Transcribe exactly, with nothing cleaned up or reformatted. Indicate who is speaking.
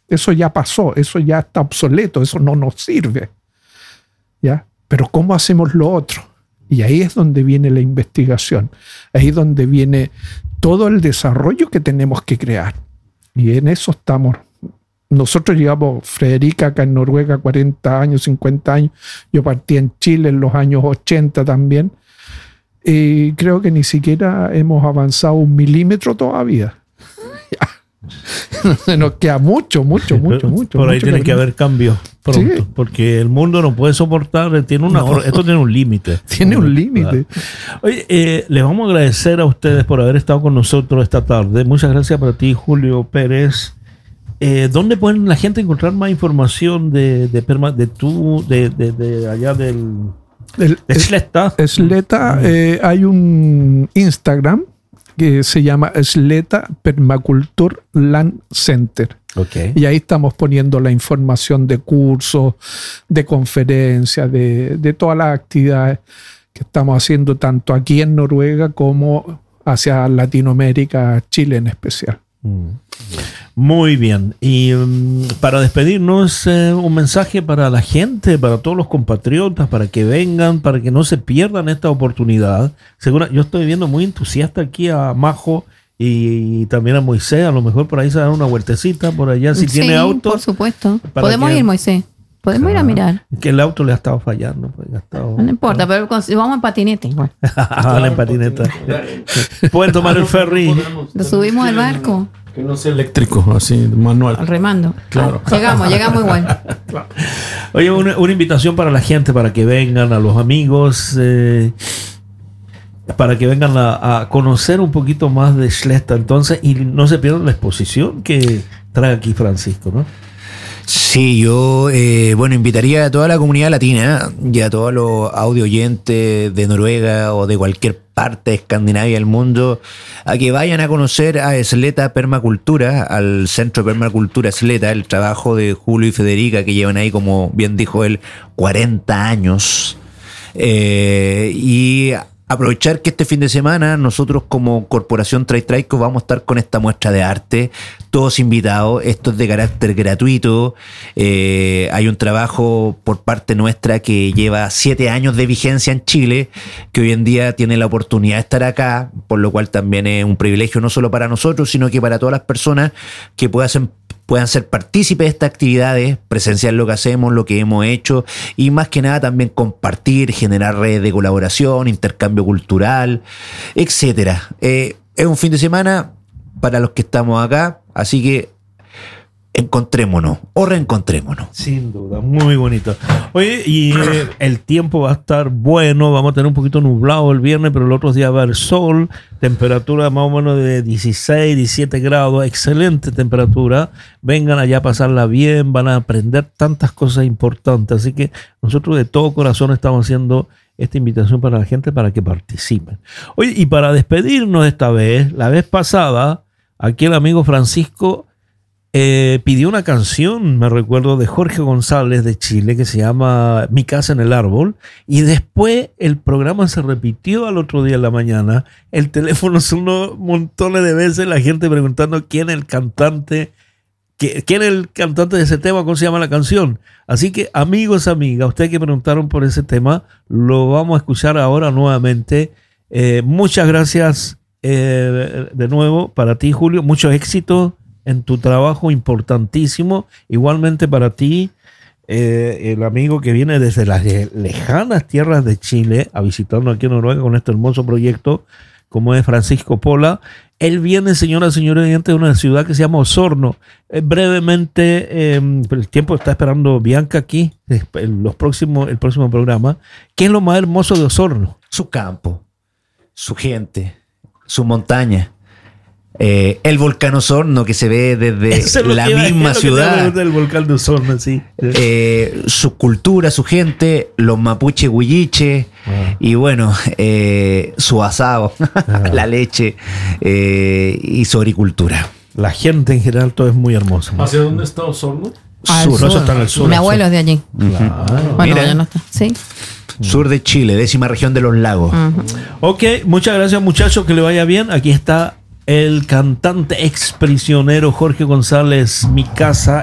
Speaker 1: Eso ya pasó, eso ya está obsoleto, eso no nos sirve. ¿Ya? Pero ¿cómo hacemos lo otro? Y ahí es donde viene la investigación, ahí es donde viene todo el desarrollo que tenemos que crear. Y en eso estamos. Nosotros llevamos, Frederica acá en Noruega, cuarenta años, cincuenta años. Yo partí en Chile en los años ochenta también. Y creo que ni siquiera hemos avanzado un milímetro todavía. Se nos queda mucho, mucho, mucho, mucho.
Speaker 2: Por ahí
Speaker 1: mucho
Speaker 2: tiene que haber cambios pronto, sí. Porque el mundo no puede soportar, tiene una, no. esto tiene un límite.
Speaker 1: Tiene un límite.
Speaker 2: Oye, eh, les vamos a agradecer a ustedes por haber estado con nosotros esta tarde. Muchas gracias para ti, Julio Pérez. Eh, ¿Dónde pueden la gente encontrar más información de, de, de, de tú, de, de, de allá del...
Speaker 1: El,
Speaker 2: de Sletta?
Speaker 1: Sletta, eh, hay un Instagram que se llama Sletta Permaculture Land Center.
Speaker 2: Okay.
Speaker 1: Y ahí estamos poniendo la información de cursos, de conferencias, de, de todas las actividades que estamos haciendo tanto aquí en Noruega como hacia Latinoamérica, Chile en especial.
Speaker 2: Muy bien. Y um, para despedirnos, eh, un mensaje para la gente, para todos los compatriotas, para que vengan, para que no se pierdan esta oportunidad. Segura, yo estoy viendo muy entusiasta aquí a Majo y, y también a Moisés. A lo mejor por ahí se dan una vueltecita por allá si
Speaker 3: sí,
Speaker 2: tiene auto.
Speaker 3: Por supuesto. Podemos que, ir, Moisés. Podemos claro, ir a mirar.
Speaker 2: Que el auto le ha estado fallando. Pues, ha estado,
Speaker 3: no importa, pero vamos en patinete igual.
Speaker 2: Vale, en patineta. Pueden tomar el ferry.
Speaker 3: Lo subimos al barco.
Speaker 4: Que no sea eléctrico, así, manual.
Speaker 3: Remando.
Speaker 4: Claro.
Speaker 3: Ah, llegamos, llegamos igual.
Speaker 2: Claro. Oye, una, una invitación para la gente, para que vengan, a los amigos, eh, para que vengan a, a conocer un poquito más de Sletta, entonces, y no se pierdan la exposición que trae aquí Francisco, ¿no?
Speaker 5: Sí, yo, eh, bueno, invitaría a toda la comunidad latina y a todos los audio oyentes de Noruega o de cualquier parte de Escandinavia del mundo a que vayan a conocer a Sletta Permacultura, al Centro de Permacultura Sletta, el trabajo de Julio y Federica que llevan ahí, como bien dijo él, cuarenta años. Eh, y aprovechar que este fin de semana nosotros como Corporación Traitraico vamos a estar con esta muestra de arte, todos invitados, esto es de carácter gratuito, eh, hay un trabajo por parte nuestra que lleva siete años de vigencia en Chile, que hoy en día tiene la oportunidad de estar acá, por lo cual también es un privilegio no solo para nosotros, sino que para todas las personas que puedan puedan ser partícipes de estas actividades, presenciar lo que hacemos, lo que hemos hecho y más que nada también compartir, generar redes de colaboración, intercambio cultural, etcétera. Eh, es un fin de semana para los que estamos acá, así que encontrémonos o reencontrémonos.
Speaker 2: Sin duda, muy bonito. Oye, y eh, el tiempo va a estar bueno, vamos a tener un poquito nublado el viernes, pero el otro día va a haber sol, temperatura más o menos de dieciséis, diecisiete grados, excelente temperatura. Vengan allá a pasarla bien, van a aprender tantas cosas importantes, así que nosotros de todo corazón estamos haciendo esta invitación para la gente para que participen. Oye, y para despedirnos esta vez, la vez pasada, aquí el amigo Francisco Eh, pidió una canción, me recuerdo, de Jorge González de Chile que se llama Mi casa en el árbol, y después el programa se repitió al otro día en la mañana, el teléfono sonó montones de veces, la gente preguntando quién es el cantante, quién es el cantante de ese tema, cómo se llama la canción. Así que amigos, amigas, ustedes que preguntaron por ese tema, lo vamos a escuchar ahora nuevamente. Eh, muchas gracias eh, de nuevo para ti, Julio, mucho éxito en tu trabajo importantísimo, igualmente para ti, eh, el amigo que viene desde las lejanas tierras de Chile a visitarnos aquí en Noruega con este hermoso proyecto, como es Francisco Pola. Él viene, señoras y señores, de una ciudad que se llama Osorno. Eh, brevemente, eh, el tiempo está esperando Bianca aquí, el, los próximos, el próximo programa. ¿Qué es lo más hermoso de Osorno?
Speaker 5: Su campo, su gente, su montaña. Eh, el volcán Osorno que se ve desde es la misma es ciudad,
Speaker 2: el volcán de Osorno, sí.
Speaker 5: eh, su cultura, su gente, los mapuche huilliche, ah. y bueno, eh, su asado, ah. la leche eh, y su agricultura.
Speaker 2: La gente en general, todo es muy hermoso.
Speaker 4: ¿Hacia dónde está Osorno?
Speaker 3: Al sur, sur.
Speaker 2: Está en el sur.
Speaker 3: Mi abuelo es de allí.
Speaker 2: Claro.
Speaker 3: Bueno, ya no está. Sí.
Speaker 5: Sur de Chile, décima región de los lagos.
Speaker 3: Uh-huh.
Speaker 2: Ok, muchas gracias, muchachos, que le vaya bien. Aquí está el cantante ex prisionero Jorge González, Mi casa